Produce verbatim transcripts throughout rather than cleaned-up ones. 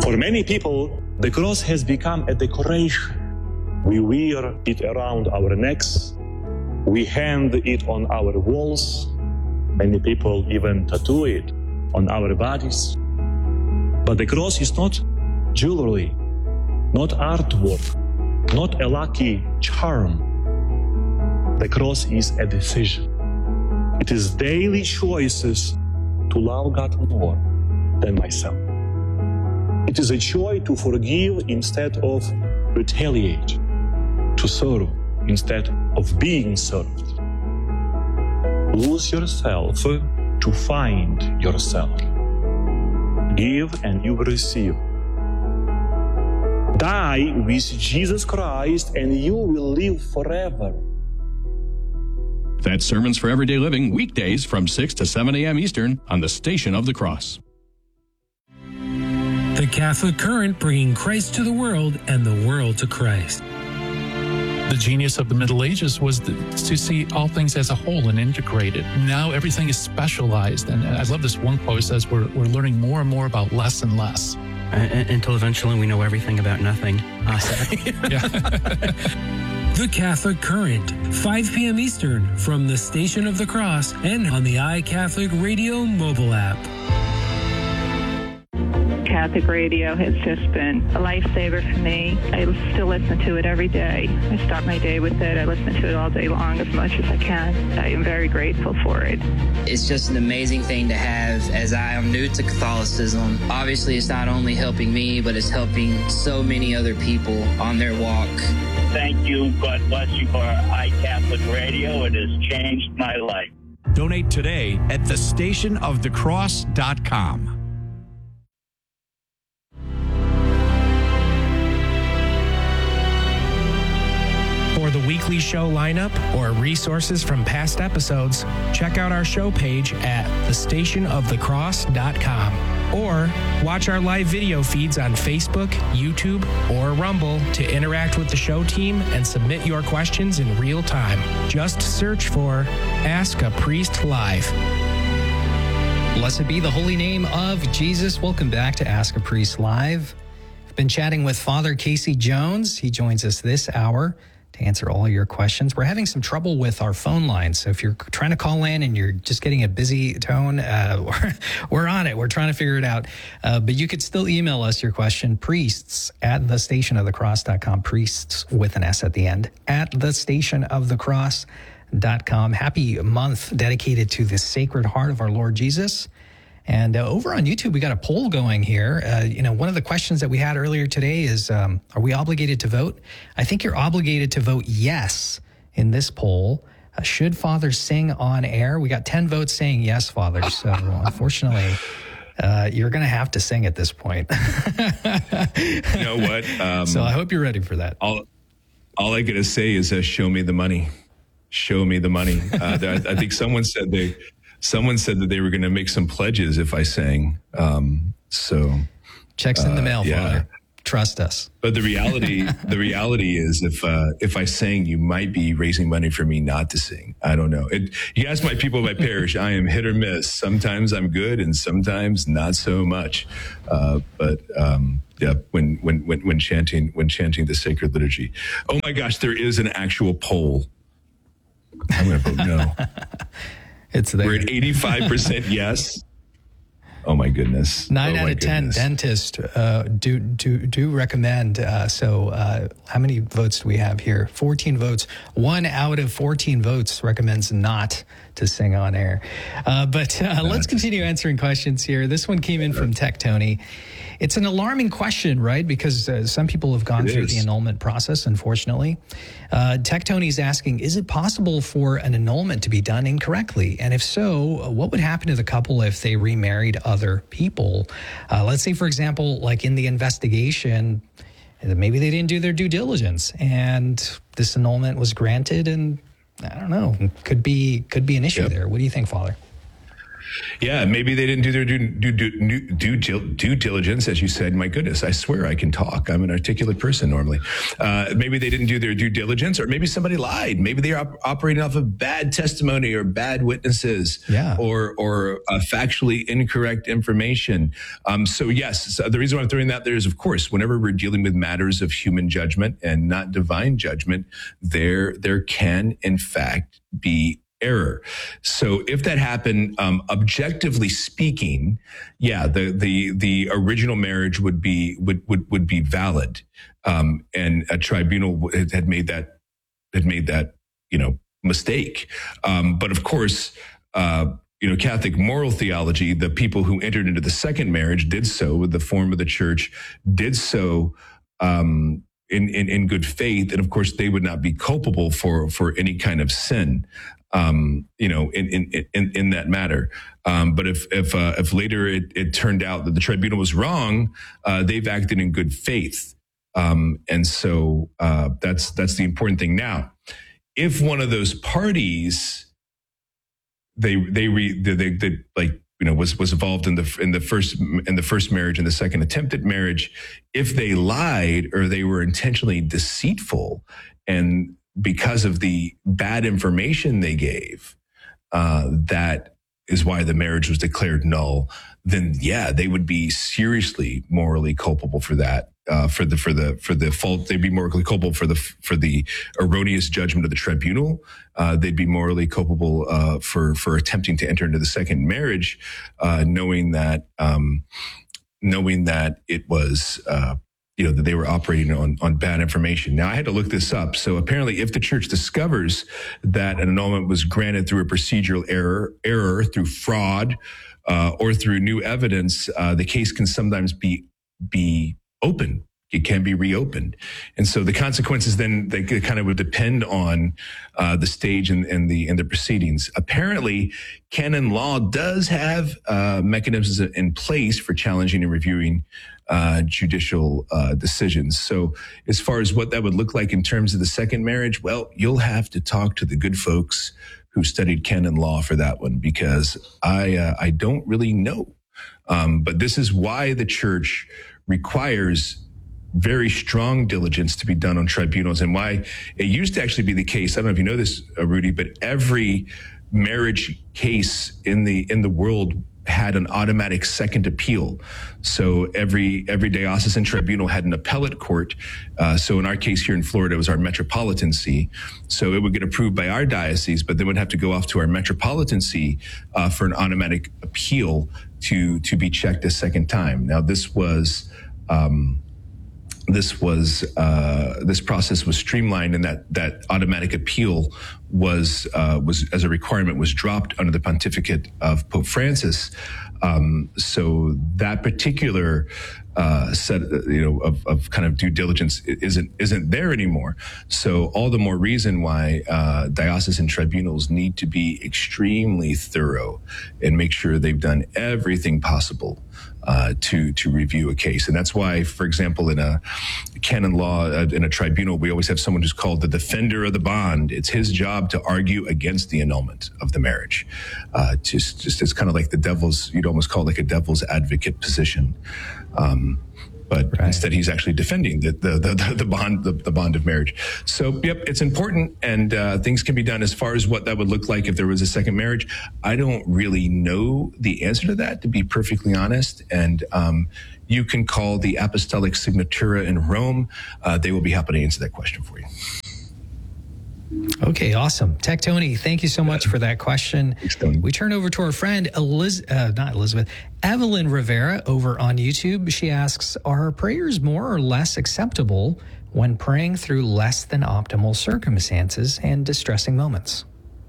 For many people, the cross has become a decoration. We wear it around our necks. We hang it on our walls. Many people even tattoo it on our bodies. But the cross is not jewelry, not artwork, not a lucky charm. The cross is a decision. It is daily choices to love God more than myself. It is a choice to forgive instead of retaliate, to serve instead of being served. Lose yourself to find yourself. Give and you will receive. Die with Jesus Christ and you will live forever. That's Sermons for Everyday Living, weekdays from six to seven a.m. Eastern on the Station of the Cross. The Catholic Current, bringing Christ to the world and the world to Christ. The genius of the Middle Ages was to see all things as a whole and integrated. Now everything is specialized. And I love this one quote that says we're, we're learning more and more about less and less. Uh, until eventually we know everything about nothing. Uh, The Catholic Current, five p.m. Eastern, from the Station of the Cross and on the iCatholic Radio mobile app. Catholic radio has just been a lifesaver for me. I still listen to it every day. I start my day with it. I listen to it all day long as much as I can. I am very grateful for it. It's just an amazing thing to have, as I am new to Catholicism. Obviously, it's not only helping me, but it's helping so many other people on their walk. Thank you. God bless you for iCatholic Radio. It has changed my life. Donate today at the station of the cross dot com. For the weekly show lineup or resources from past episodes, check out our show page at the station of the cross dot com. Or watch our live video feeds on Facebook, YouTube, or Rumble to interact with the show team and submit your questions in real time. Just search for Ask a Priest Live. Blessed be the holy name of Jesus. Welcome back to Ask a Priest Live. I've been chatting with Father Casey Jones. He joins us this hour to answer all your questions. We're having some trouble with our phone lines, so if you're trying to call in and you're just getting a busy tone, uh, we're, we're on it. We're trying to figure it out. Uh, but you could still email us your question, priests at the station of the cross dot com, priests with an S at the end, at the station of the cross dot com. Happy month dedicated to the Sacred Heart of our Lord Jesus. And uh, over on YouTube, we got a poll going here. Uh, you know, one of the questions that we had earlier today is, um, are we obligated to vote? I think you're obligated to vote yes in this poll. Uh, should fathers sing on air? We got ten votes saying yes, Father. So unfortunately, uh, you're going to have to sing at this point. You know what? Um, so I hope you're ready for that. All, all I got to say is uh, show me the money. Show me the money. Uh, I, I think someone said they... Someone said that they were going to make some pledges if I sang. Um, so checks in the mail, uh, yeah. Father. Trust us. But the reality, the reality is, if uh, if I sang, you might be raising money for me not to sing. I don't know. It, you ask my people of my parish, I am hit or miss. Sometimes I'm good, and sometimes not so much. Uh, but um, yeah, when when when when chanting when chanting the sacred liturgy. Oh my gosh, there is an actual poll. I'm going to vote no. It's there. We're at eighty-five percent yes. Oh my goodness. Nine oh out of ten dentists uh, do do do recommend. Uh, so uh, how many votes do we have here? fourteen votes. One out of fourteen votes recommends not to sing on air. Uh, but uh, let's continue answering questions here. This one came in from Tech Tony. It's an alarming question, right? Because uh, some people have gone it through is. the annulment process, unfortunately. Uh, Tech Tony's asking, is it possible for an annulment to be done incorrectly? And if so, what would happen to the couple if they remarried other people? Uh, let's say, for example, like in the investigation, maybe they didn't do their due diligence and this annulment was granted, and I don't know, could be could be an issue yep. there. What do you think, Father? Yeah, maybe they didn't do their due, due, due, due, due diligence, as you said. My goodness, I swear I can talk. I'm an articulate person normally. Uh, maybe they didn't do their due diligence, or maybe somebody lied. Maybe they're op- operating off of bad testimony or bad witnesses, yeah. or or uh, factually incorrect information. Um, so yes, so the reason why I'm throwing that there is, of course, whenever we're dealing with matters of human judgment and not divine judgment, there there can in fact be error. So if that happened, um, objectively speaking, yeah, the the the original marriage would be would would would be valid, um, and a tribunal had made that had made that you know mistake. Um, but of course, uh, you know, Catholic moral theology, the people who entered into the second marriage did so with the form of the church, did so. Um, In, in, in good faith. And of course, they would not be culpable for, for any kind of sin, um, you know, in, in, in, in that matter. Um, but if, if, uh, if later it, it turned out that the tribunal was wrong, uh, they've acted in good faith. Um, and so, uh, that's, that's the important thing. Now, if one of those parties, they, they, re, they, they, they like, you know, was, was involved in the, in the first, in the first marriage and the second attempt at marriage, if they lied or they were intentionally deceitful, and because of the bad information they gave, uh, that is why the marriage was declared null, then yeah, they would be seriously morally culpable for that. Uh, for the for the for the fault, they'd be morally culpable for the for the erroneous judgment of the tribunal. Uh, they'd be morally culpable uh, for for attempting to enter into the second marriage, uh, knowing that um, knowing that it was uh, you know that they were operating on on bad information. Now I had to look this up. So apparently, if the church discovers that an annulment was granted through a procedural error, error through fraud, uh, or through new evidence, uh, the case can sometimes be be open. It can be reopened. And so the consequences then, they kind of would depend on uh, the stage and, and the and the proceedings. Apparently, canon law does have uh, mechanisms in place for challenging and reviewing uh, judicial uh, decisions. So as far as what that would look like in terms of the second marriage, well, you'll have to talk to the good folks who studied canon law for that one, because I uh, I don't really know. Um, but this is why the church requires very strong diligence to be done on tribunals, and why it used to actually be the case. I don't know if you know this, uh, Rudy, but every marriage case in the in the world had an automatic second appeal. So every every diocesan tribunal had an appellate court. Uh, so in our case here in Florida, it was our metropolitan see. So it would get approved by our diocese, but then would have to go off to our metropolitan see uh, for an automatic appeal to to be checked a second time. Now this was. Um, This was uh, this process was streamlined, and that that automatic appeal was uh, was as a requirement was dropped under the pontificate of Pope Francis. Um, so that particular uh, set, you know, of, of kind of due diligence isn't isn't there anymore. So all the more reason why uh, diocesan tribunals need to be extremely thorough and make sure they've done everything possible Uh, to to review a case. And that's why, for example, in a canon law, uh, in a tribunal, we always have someone who's called the defender of the bond. It's his job to argue against the annulment of the marriage. Uh, just, just it's kind of like the devil's, you'd almost call it like a devil's advocate position. Um, but right. Instead, he's actually defending the the the, the bond the, the bond of marriage. So, yep, it's important, and uh, things can be done. As far as what that would look like if there was a second marriage, I don't really know the answer to that, to be perfectly honest. And um, you can call the Apostolic Signatura in Rome. Uh, they will be happy to answer that question for you. Okay, awesome. Tech Tony, thank you so much for that question. We turn over to our friend, Eliz- uh, not Elizabeth, Evelyn Rivera over on YouTube. She asks, are prayers more or less acceptable when praying through less than optimal circumstances and distressing moments?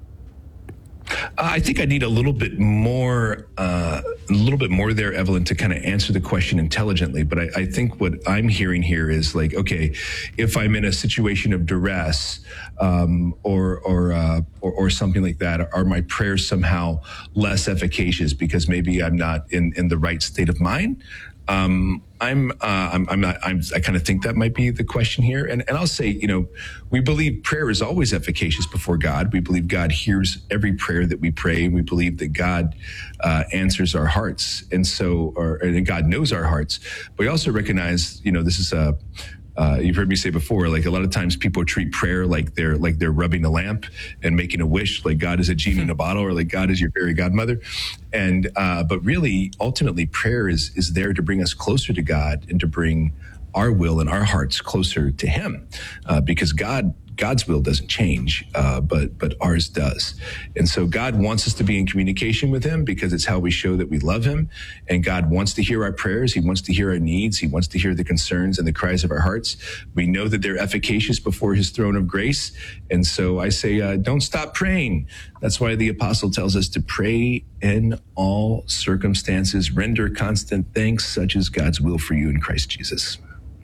Uh, I think I need a little bit more, uh, a little bit more there, Evelyn, to kind of answer the question intelligently. But I, I think what I'm hearing here is like, okay, if I'm in a situation of duress, um, or or, uh, or or something like that, are my prayers somehow less efficacious because maybe I'm not in in the right state of mind? Um, I'm, uh, I'm, I'm not, I'm, I kind of think that might be the question here. And, and I'll say, you know, we believe prayer is always efficacious before God. We believe God hears every prayer that we pray. We believe that God, uh, answers our hearts. And so, or, and God knows our hearts. But we also recognize, you know, this is a, Uh, you've heard me say before, like a lot of times people treat prayer like they're like they're rubbing a lamp and making a wish, like God is a genie in a bottle, or like God is your fairy godmother. And uh, but really, ultimately, prayer is is there to bring us closer to God and to bring our will and our hearts closer to Him, uh, because God. God's will doesn't change, uh, but but ours does. And so God wants us to be in communication with Him because it's how we show that we love Him. And God wants to hear our prayers. He wants to hear our needs. He wants to hear the concerns and the cries of our hearts. We know that they're efficacious before His throne of grace. And so I say, uh, don't stop praying. That's why the apostle tells us to pray in all circumstances, render constant thanks, such as God's will for you in Christ Jesus.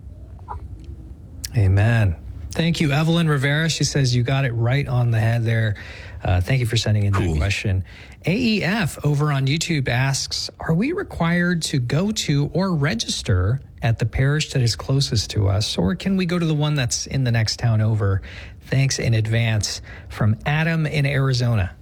Amen. Thank you, Evelyn Rivera. She says you got it right on the head there. Uh, thank you for sending in cool. that question. A E F over on YouTube asks, are we required to go to or register at the parish that is closest to us, or can we go to the one that's in the next town over? Thanks in advance. From Adam in Arizona.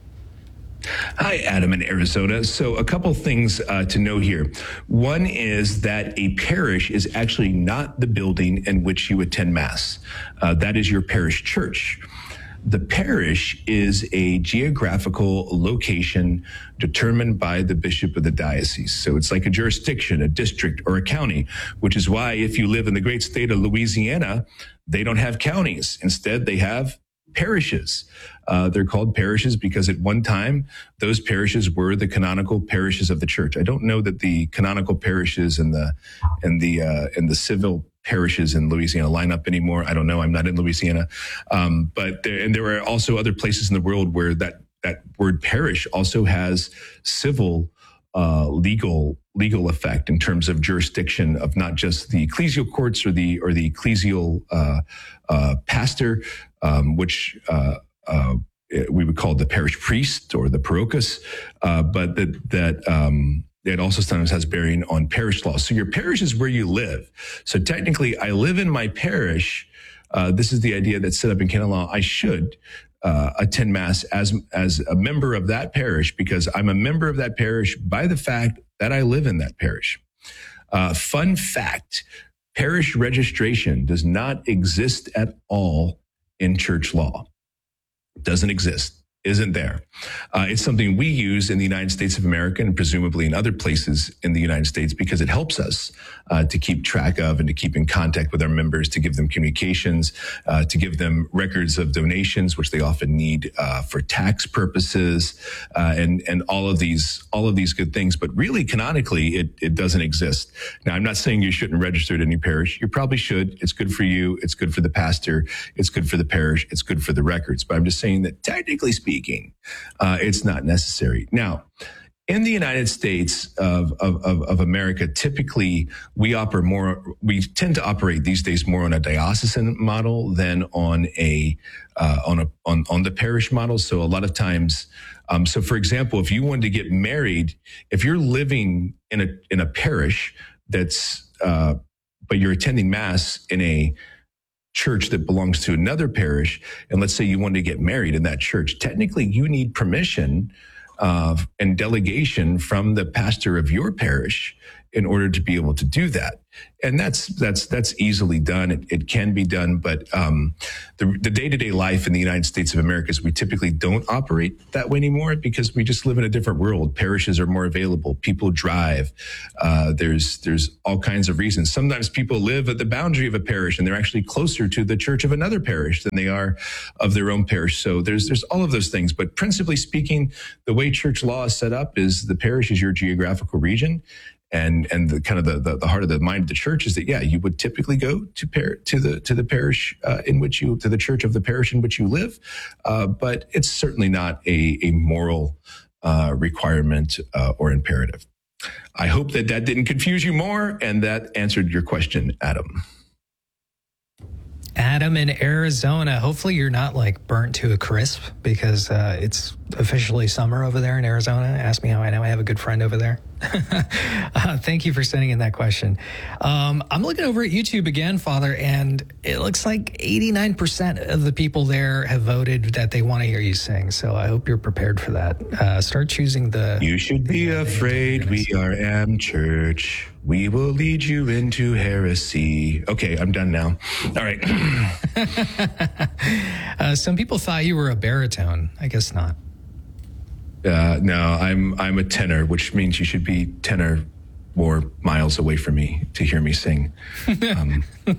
Hi, Adam in Arizona. So a couple things uh, to know here. One is that a parish is actually not the building in which you attend Mass. Uh, that is your parish church. The parish is a geographical location determined by the bishop of the diocese. So it's like a jurisdiction, a district, or a county, which is why if you live in the great state of Louisiana, they don't have counties. Instead, they have parishes. Uh, they're called parishes because at one time, those parishes were the canonical parishes of the church. I don't know that the canonical parishes and the and the uh, and the civil parishes in Louisiana line up anymore. I don't know. I'm not in Louisiana, um, but there, and there are also other places in the world where that that word parish also has civil uh, legal legal effect in terms of jurisdiction of not just the ecclesial courts or the or the ecclesial uh, uh, pastor, um, which uh, uh, we would call the parish priest or the parochus, uh, but that that um, it also sometimes has bearing on parish law. So your parish is where you live. So technically, I live in my parish. Uh, this is the idea that's set up in canon law. I should uh, attend Mass as as a member of that parish because I'm a member of that parish by the fact that I live in that parish. Uh, fun fact, parish registration does not exist at all in church law. It doesn't exist. Isn't there. Uh, it's something we use in the United States of America and presumably in other places in the United States because it helps us uh, to keep track of and to keep in contact with our members, to give them communications, uh, to give them records of donations, which they often need uh, for tax purposes, uh, and and all of these all of these good things. But really, canonically, it it doesn't exist. Now, I'm not saying you shouldn't register at any parish. You probably should. It's good for you. It's good for the pastor. It's good for the parish. It's good for the records. But I'm just saying that technically speaking, Speaking, uh, it's not necessary. Now, in the United States of, of, of, of America, typically we operate more, we tend to operate these days more on a diocesan model than on a, uh, on a, on, on the parish model. So a lot of times, um, so for example, if you wanted to get married, if you're living in a, in a parish that's, uh, but you're attending Mass in a church that belongs to another parish, and let's say you wanted to get married in that church, technically you need permission uh, and delegation from the pastor of your parish in order to be able to do that. And that's that's that's easily done. It, it can be done, but um, the, the day-to-day life in the United States of America is we typically don't operate that way anymore because we just live in a different world. Parishes are more available. People drive. Uh, there's there's all kinds of reasons. Sometimes people live at the boundary of a parish and they're actually closer to the church of another parish than they are of their own parish. So there's there's all of those things. But principally speaking, the way church law is set up is the parish is your geographical region. And and the kind of the, the, the heart of the mind of the church is that, yeah, you would typically go to par- to the to the parish uh, in which you, to the church of the parish in which you live. Uh, but it's certainly not a, a moral uh, requirement uh, or imperative. I hope that that didn't confuse you more and that answered your question, Adam. Adam in Arizona. Hopefully you're not like burnt to a crisp because uh, it's officially summer over there in Arizona. Ask me how I know. I have a good friend over there. uh, thank you for sending in that question. Um, I'm looking over at YouTube again, Father, and it looks like eighty-nine percent of the people there have voted that they want to hear you sing. So I hope you're prepared for that. Uh, start choosing the... You should be afraid. We are Am Church. We will lead you into heresy. Okay, I'm done now. All right. uh, some people thought you were a baritone. I guess not. Uh, no, I'm I'm a tenor, which means you should be tenor more miles away from me to hear me sing. Um,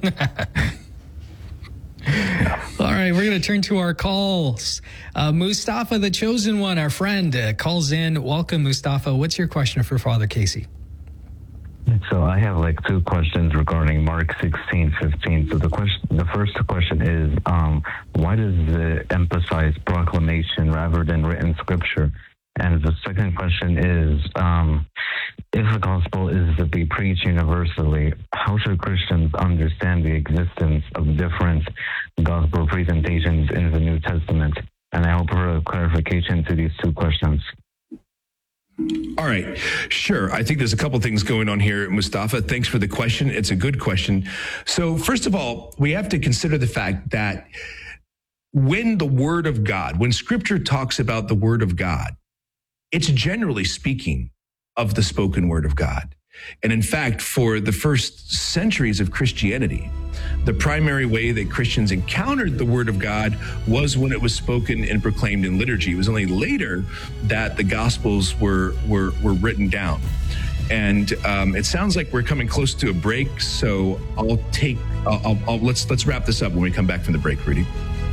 yeah. All right, we're going to turn to our calls. Uh, Mustafa, the chosen one, our friend, uh, calls in. Welcome, Mustafa. What's your question for Father Casey? So I have like two questions regarding Mark sixteen fifteen. So the question, the first question is, um, why does it emphasize proclamation rather than written scripture? And the second question is, um, if the gospel is to be preached universally, how should Christians understand the existence of different gospel presentations in the New Testament? And I hope for a clarification to these two questions. All right. Sure. I think there's a couple things going on here, Mustafa. Thanks for the question. It's a good question. So first of all, we have to consider the fact that when the Word of God, when Scripture talks about the Word of God, it's generally speaking of the spoken Word of God. And in fact, for the first centuries of Christianity, the primary way that Christians encountered the Word of God was when it was spoken and proclaimed in liturgy. It was only later that the Gospels were were, were written down. And um, it sounds like we're coming close to a break, so I'll take. I'll, I'll, I'll, let's let's wrap this up when we come back from the break, Rudy.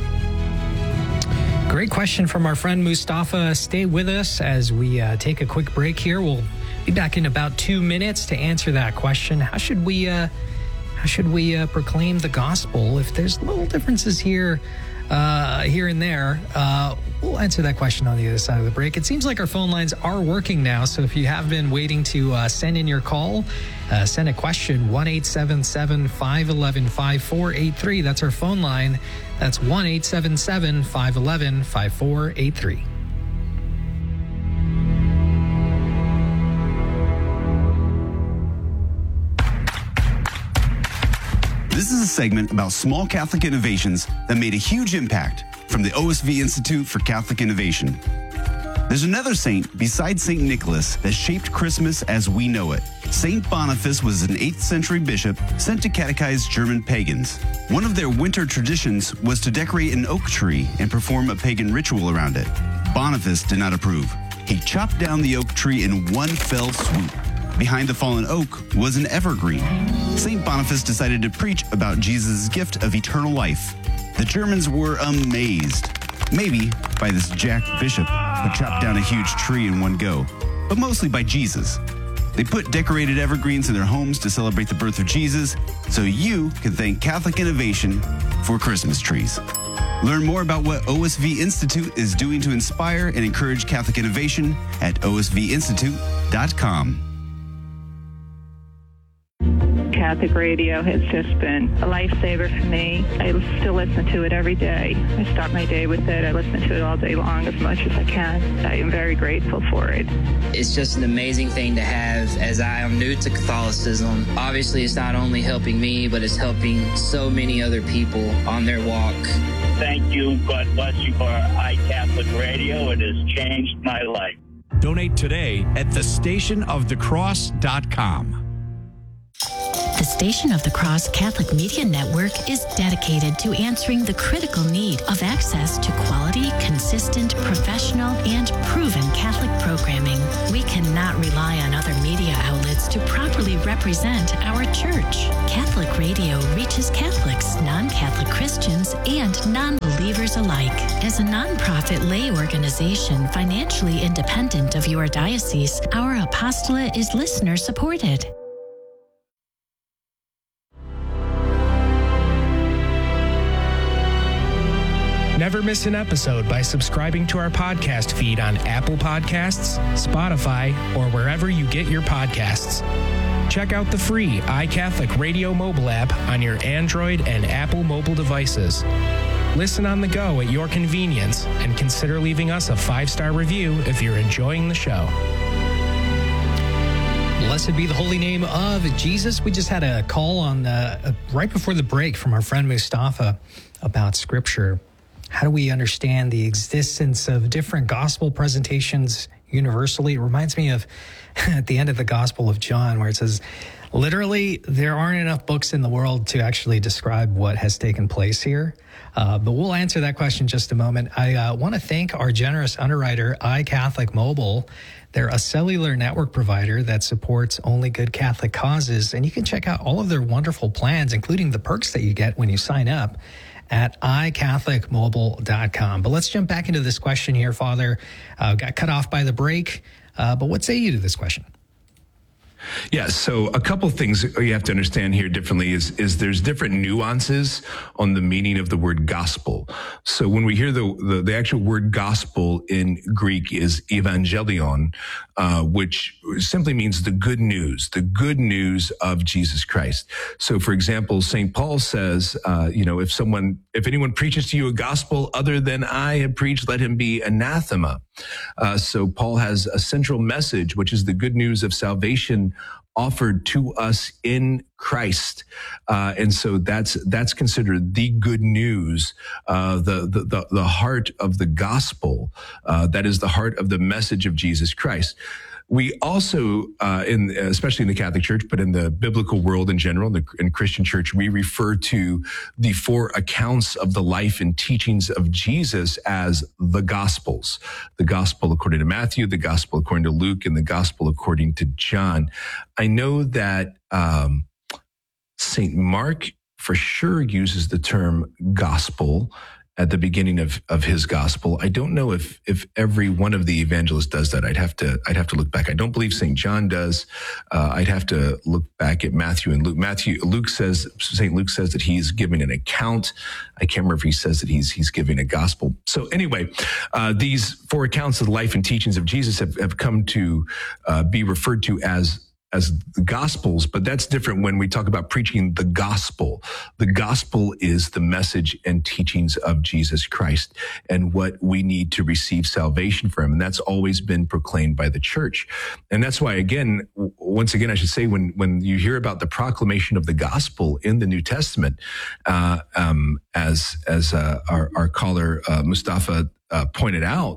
Great question from our friend Mustafa. Stay with us as we uh, take a quick break here. We'll be back in about two minutes to answer that question. How should we uh, how should we uh, proclaim the gospel if there's little differences here uh, here and there? Uh, we'll answer that question on the other side of the break. It seems like our phone lines are working now, so if you have been waiting to uh, send in your call, uh, send a question, one eight seven seven, five one one, five four eight three. That's our phone line. That's one eight seven seven, five one one, five four eight three. This is a segment about small Catholic innovations that made a huge impact from the O S V Institute for Catholic Innovation. There's another saint besides Saint Nicholas that shaped Christmas as we know it. Saint Boniface was an eighth century bishop sent to catechize German pagans. One of their winter traditions was to decorate an oak tree and perform a pagan ritual around it. Boniface did not approve. He chopped down the oak tree in one fell swoop. Behind the fallen oak was an evergreen. Saint Boniface decided to preach about Jesus' gift of eternal life. The Germans were amazed, maybe by this jack bishop who chopped down a huge tree in one go, but mostly by Jesus. They put decorated evergreens in their homes to celebrate the birth of Jesus, so you can thank Catholic innovation for Christmas trees. Learn more about what O S V Institute is doing to inspire and encourage Catholic innovation at O S V institute dot com. Catholic radio has just been a lifesaver for me. I still listen to it every day. I start my day with it. I listen to it all day long as much as I can. I am very grateful for it. It's just an amazing thing to have as I am new to Catholicism. Obviously, it's not only helping me, but it's helping so many other people on their walk. Thank you. God bless you for iCatholic Radio. It has changed my life. Donate today at the station of the cross dot com. The Station of the Cross Catholic Media Network is dedicated to answering the critical need of access to quality, consistent, professional, and proven Catholic programming. We cannot rely on other media outlets to properly represent our church. Catholic radio reaches Catholics, non-Catholic Christians, and non-believers alike. As a nonprofit lay organization financially independent of your diocese, our apostolate is listener-supported. Never miss an episode by subscribing to our podcast feed on Apple Podcasts, Spotify, or wherever you get your podcasts. Check out the free iCatholic Radio mobile app on your Android and Apple mobile devices. Listen on the go at your convenience, and consider leaving us a five-star review if you're enjoying the show. Blessed be the holy name of Jesus. We just had a call on uh, right before the break from our friend Mustafa about Scripture. How do we understand the existence of different gospel presentations universally? It reminds me of at the end of the Gospel of John, where it says, literally, there aren't enough books in the world to actually describe what has taken place here. Uh, but we'll answer that question in just a moment. I uh, want to thank our generous underwriter, iCatholic Mobile. They're a cellular network provider that supports only good Catholic causes. And you can check out all of their wonderful plans, including the perks that you get when you sign up, at i catholic mobile dot com. But let's jump back into this question here, Father. Uh, got cut off by the break. Uh, but what say you to this question? Yeah, so a couple things you have to understand here differently is, is there's different nuances on the meaning of the word gospel. So when we hear the, the, the actual word gospel in Greek is evangelion, uh, which simply means the good news, the good news of Jesus Christ. So for example, Saint Paul says, uh, you know, if someone, if anyone preaches to you a gospel other than I have preached, let him be anathema. Uh, so Paul has a central message, which is the good news of salvation offered to us in Christ. Uh, and so that's, that's considered the good news, uh, the, the, the, the heart of the gospel. Uh, that is the heart of the message of Jesus Christ. We also, uh, in especially in the Catholic Church, but in the biblical world in general, in, the, in Christian Church, we refer to the four accounts of the life and teachings of Jesus as the Gospels. The Gospel according to Matthew, the Gospel according to Luke, and the Gospel according to John. I know that um, Saint Mark for sure uses the term gospel at the beginning of, of his gospel. I don't know if, if every one of the evangelists does that. I'd have to, I'd have to look back. I don't believe Saint John does. Uh, I'd have to look back at Matthew and Luke. Matthew, Luke says, Saint Luke says that he's giving an account. I can't remember if he says that he's, he's giving a gospel. So anyway, uh, these four accounts of the life and teachings of Jesus have, have come to, uh, be referred to as as the Gospels, but that's different when we talk about preaching the gospel. The gospel is the message and teachings of Jesus Christ and what we need to receive salvation from. And that's always been proclaimed by the church. And that's why, again, once again, I should say, when, when you hear about the proclamation of the gospel in the New Testament, uh, um, as, as, uh, our, our caller, uh, Mustafa, uh, pointed out,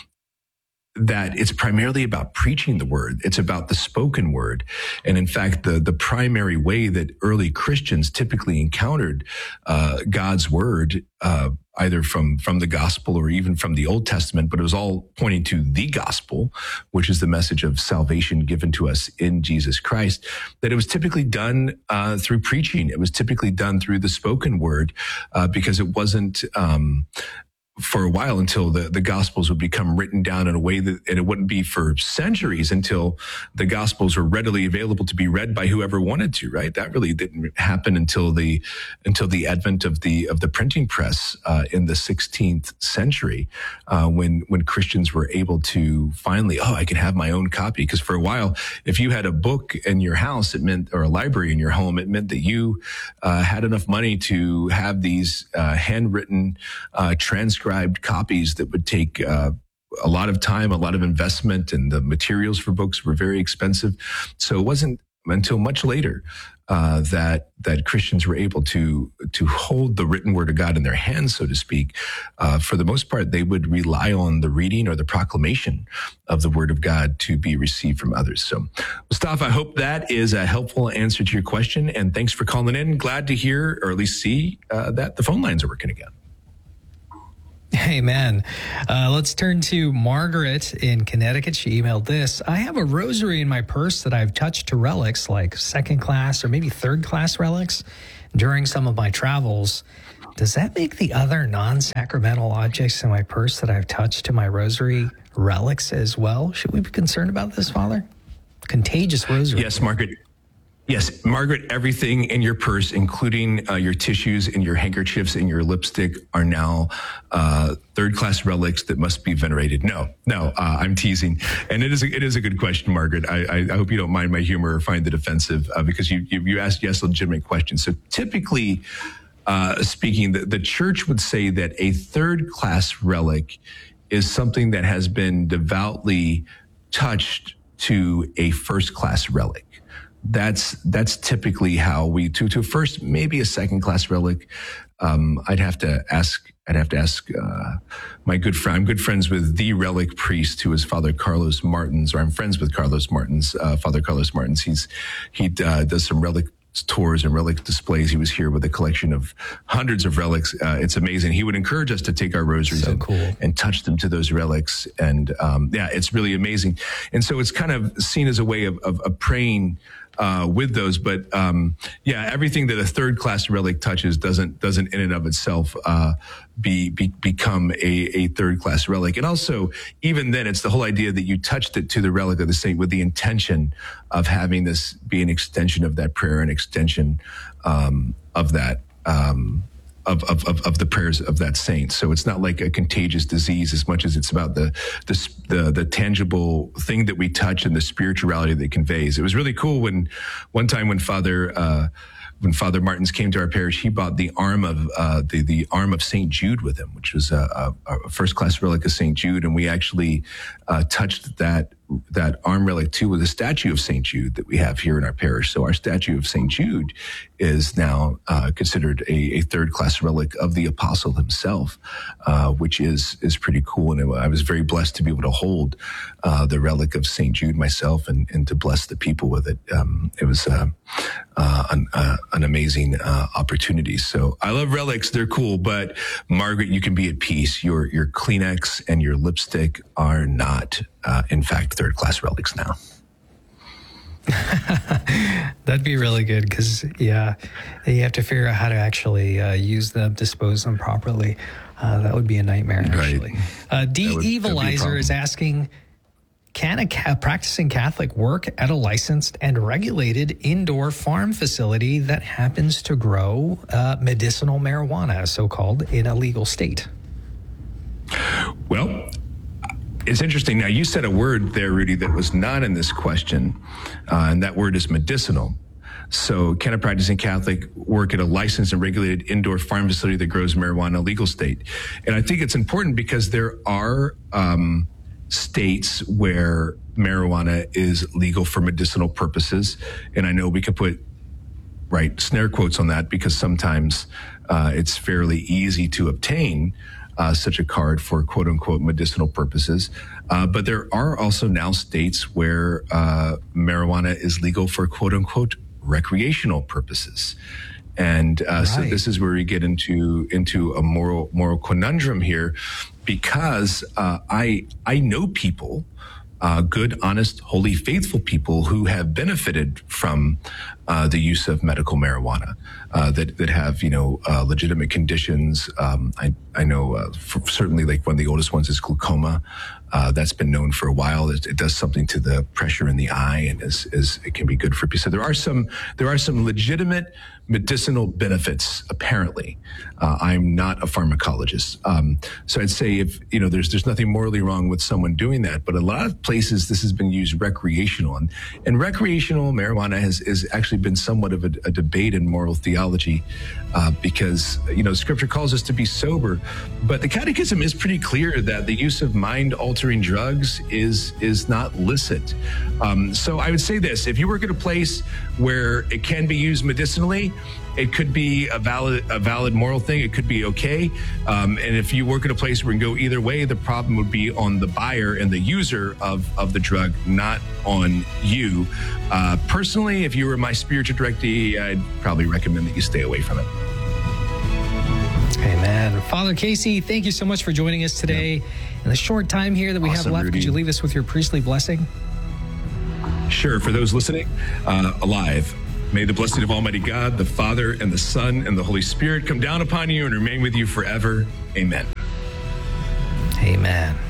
that it's primarily about preaching the word. It's about the spoken word. And in fact, the, the primary way that early Christians typically encountered uh, God's word, uh, either from, from the gospel or even from the Old Testament, but it was all pointing to the gospel, which is the message of salvation given to us in Jesus Christ, that it was typically done uh, through preaching. It was typically done through the spoken word uh, because it wasn't um for a while until the, the Gospels would become written down in a way that, and it wouldn't be for centuries until the Gospels were readily available to be read by whoever wanted to, right? That really didn't happen until the, until the advent of the, of the printing press, uh, in the sixteenth century, uh, when, when Christians were able to finally, oh, I can have my own copy. Because for a while, if you had a book in your house, it meant, or a library in your home, it meant that you, uh, had enough money to have these, uh, handwritten, uh, transcripts copies that would take uh, a lot of time, a lot of investment, and the materials for books were very expensive. So it wasn't until much later uh, that that Christians were able to to hold the written word of God in their hands, so to speak. Uh, for the most part, they would rely on the reading or the proclamation of the word of God to be received from others. So, Mustafa, I hope that is a helpful answer to your question, and thanks for calling in. Glad to hear, or at least see, uh, that the phone lines are working again. Amen. Uh, let's turn to Margaret in Connecticut. She emailed this. I have a rosary in my purse that I've touched to relics like second class or maybe third class relics during some of my travels. Does that make the other non-sacramental objects in my purse that I've touched to my rosary relics as well? Should we be concerned about this, Father? Contagious rosary. Yes, Margaret. Yes, Margaret, everything in your purse, including uh, your tissues and your handkerchiefs and your lipstick, are now uh, third-class relics that must be venerated. No, no, uh, I'm teasing. And it is a, it is a good question, Margaret. I, I, I hope you don't mind my humor or find it offensive uh, because you, you, you asked yes, legitimate questions. So typically, uh, speaking, the, the church would say that a third class relic is something that has been devoutly touched to a first class relic. That's that's typically how we to to first maybe a second class relic. Um, I'd have to ask. I'd have to ask uh, my good friend. I'm good friends with the relic priest, who is Father Carlos Martins, or I'm friends with Carlos Martins. Uh, Father Carlos Martins. He's he uh, does some relic tours and relic displays. He was here with a collection of hundreds of relics. Uh, it's amazing. He would encourage us to take our rosaries so and, cool. and touch them to those relics. And um, yeah, it's really amazing. And so it's kind of seen as a way of, of, of praying uh, with those. But um, yeah, everything that a third class relic touches doesn't doesn't in and of itself uh, be, be become a, a third class relic. And also, even then, it's the whole idea that you touched it to the relic of the saint with the intention of having this be an extension of that prayer, an extension um, of that. Um, Of, of, of, of the prayers of that saint. So it's not like a contagious disease as much as it's about the, the, the, the tangible thing that we touch and the spirituality that it conveys. It was really cool when one time when Father, uh, when Father Martins came to our parish, he bought the arm of, uh, the, the arm of Saint Jude with him, which was a, a, a first class relic of Saint Jude. And we actually, uh, touched that, that arm relic too with a statue of Saint Jude that we have here in our parish. So our statue of Saint Jude is now uh, considered a, a third class relic of the apostle himself, uh, which is is pretty cool. And it, I was very blessed to be able to hold uh, the relic of Saint Jude myself and, and to bless the people with it. Um, it was uh, uh, an, uh, an amazing uh, opportunity. So I love relics; they're cool. But Margaret, you can be at peace. Your your Kleenex and your lipstick are not, uh, in fact, third class relics now. That'd be really good because, yeah, you have to figure out how to actually uh, use them, dispose them properly. Uh, that would be a nightmare, actually. Right. Uh, D. Evilizer is asking, can a ca- practicing Catholic work at a licensed and regulated indoor farm facility that happens to grow uh, medicinal marijuana, so-called, in a legal state? Well, it's interesting. Now, you said a word there, Rudy, that was not in this question, uh, and that word is medicinal. So can a practicing Catholic work at a licensed and regulated indoor farm facility that grows marijuana in a legal state? And I think it's important because there are um, states where marijuana is legal for medicinal purposes. And I know we could put, right, snare quotes on that because sometimes uh, it's fairly easy to obtain Uh, such a card for quote unquote medicinal purposes. Uh, but there are also now states where uh, marijuana is legal for quote unquote recreational purposes. And uh, right. So this is where we get into into a moral moral conundrum here, because uh, I I know people, uh, good, honest, holy, faithful people who have benefited from uh, the use of medical marijuana. Uh, that that have you know uh, legitimate conditions. Um, I I know uh, for certainly like one of the oldest ones is glaucoma. Uh, that's been known for a while. It, it does something to the pressure in the eye, and is, is it can be good for people. So there are some there are some legitimate medicinal benefits. Apparently, uh, I'm not a pharmacologist, um, so I'd say if you know there's there's nothing morally wrong with someone doing that. But a lot of places this has been used recreational, and, and recreational marijuana has has actually been somewhat of a, a debate in moral theology, uh, because you know Scripture calls us to be sober, but the Catechism is pretty clear that the use of mind-altering drugs is is not licit. Um, so I would say this: if you work at a place where it can be used medicinally, it could be a valid a valid moral thing. It could be okay. Um, and if you work at a place where it can go either way, the problem would be on the buyer and the user of, of the drug, not on you. Uh, personally, if you were my spiritual directee, I'd probably recommend that you stay away from it. Amen. Father Casey, thank you so much for joining us today. Yeah. In the short time here that we awesome, have left, Rudy. Could you leave us with your priestly blessing? Sure. For those listening, uh, alive, may the blessing of Almighty God, the Father, and the Son, and the Holy Spirit come down upon you and remain with you forever. Amen. Amen.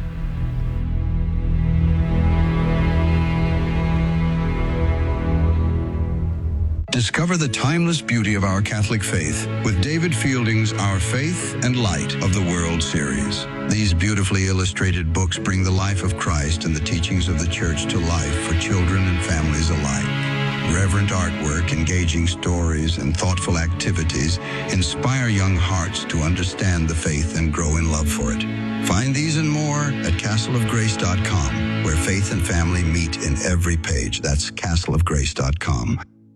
Discover the timeless beauty of our Catholic faith with David Fielding's Our Faith and Light of the World series. These beautifully illustrated books bring the life of Christ and the teachings of the Church to life for children and families alike. Reverent artwork, engaging stories, and thoughtful activities inspire young hearts to understand the faith and grow in love for it. Find these and more at castle of grace dot com, where faith and family meet in every page. That's castle of grace dot com.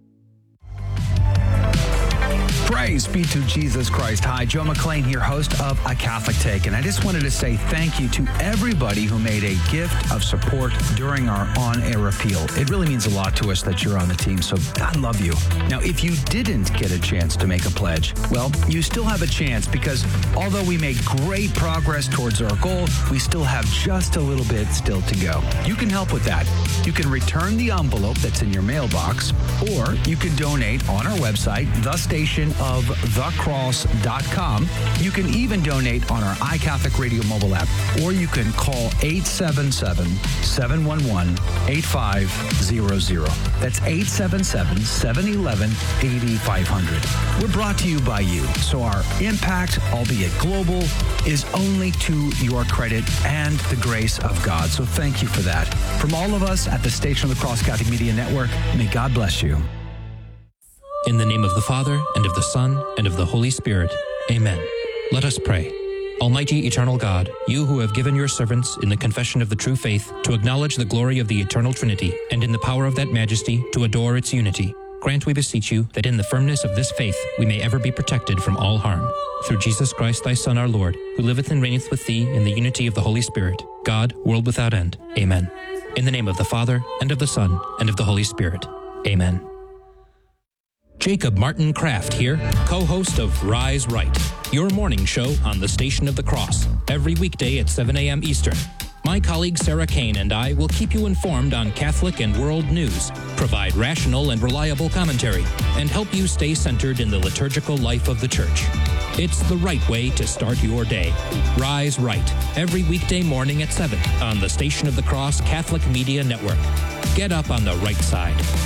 Praise be to Jesus Christ. Hi, Joe McClain here, host of A Catholic Take. And I just wanted to say thank you to everybody who made a gift of support during our on-air appeal. It really means a lot to us that you're on the team, so God love you. Now, if you didn't get a chance to make a pledge, well, you still have a chance because although we made great progress towards our goal, we still have just a little bit still to go. You can help with that. You can return the envelope that's in your mailbox, or you can donate on our website, the station of the cross dot com. You can even donate on our iCatholic Radio mobile app, or you can call eight seven seven, seven one one, eight five zero zero. That's eight seven seven, seven one one, eight five zero zero. We're brought to you by you, so our impact, albeit global, is only to your credit and the grace of God. So thank you for that. From all of us at the Station of the Cross Catholic Media Network, may God bless you. In the name of the Father, and of the Son, and of the Holy Spirit. Amen. Let us pray. Almighty eternal God, you who have given your servants in the confession of the true faith to acknowledge the glory of the eternal Trinity, and in the power of that majesty to adore its unity, grant, we beseech you, that in the firmness of this faith we may ever be protected from all harm. Through Jesus Christ, thy Son, our Lord, who liveth and reigneth with thee in the unity of the Holy Spirit, God, world without end. Amen. In the name of the Father, and of the Son, and of the Holy Spirit. Amen. Jacob Martin Kraft here, co-host of Rise Right, your morning show on the Station of the Cross, every weekday at seven a.m. Eastern. My colleague Sarah Kane and I will keep you informed on Catholic and world news, provide rational and reliable commentary, and help you stay centered in the liturgical life of the Church. It's the right way to start your day. Rise Right, every weekday morning at seven on the Station of the Cross Catholic Media Network. Get up on the right side.